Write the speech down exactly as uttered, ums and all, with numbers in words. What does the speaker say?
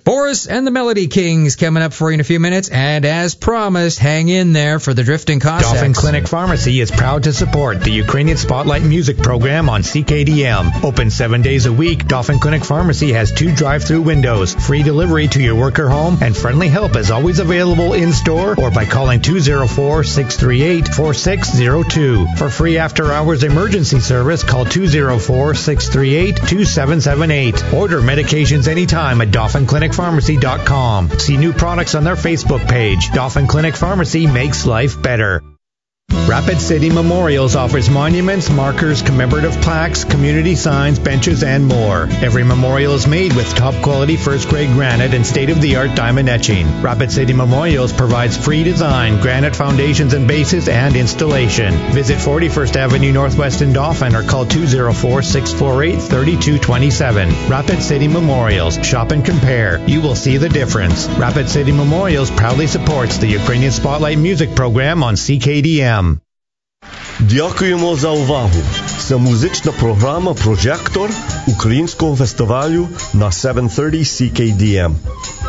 Boris and the Melody Kings coming up for you in a few minutes. And as promised, hang in there for the Drifting Cossacks. Dauphin Clinic Pharmacy is proud to support the Ukrainian Spotlight Music Program on C K D M. Open seven days a week, Dauphin Clinic Pharmacy has two drive-through windows, free delivery to your work or home, and friendly help is always available in-store or by calling two oh four, six three eight, four six oh two. For free after-hours emergency service, call two oh four, six three eight, two seven seven eight. Order medications anytime at Dauphin Clinic Pharmacy dot com. See new products on their Facebook page. Dauphin Clinic Pharmacy makes life better. Rapid City Memorials offers monuments, markers, commemorative plaques, community signs, benches, and more. Every memorial is made with top-quality first-grade granite and state-of-the-art diamond etching. Rapid City Memorials provides free design, granite foundations and bases, and installation. Visit forty-first Avenue Northwest in Dauphin or call two oh four, six four eight, three two two seven. Rapid City Memorials. Shop and compare. You will see the difference. Rapid City Memorials proudly supports the Ukrainian Spotlight Music Program on C K D M. Дякуємо за увагу. Це музична програма «Прожектор» Українського фестивалю на сімсот тридцять сі кей ді ем.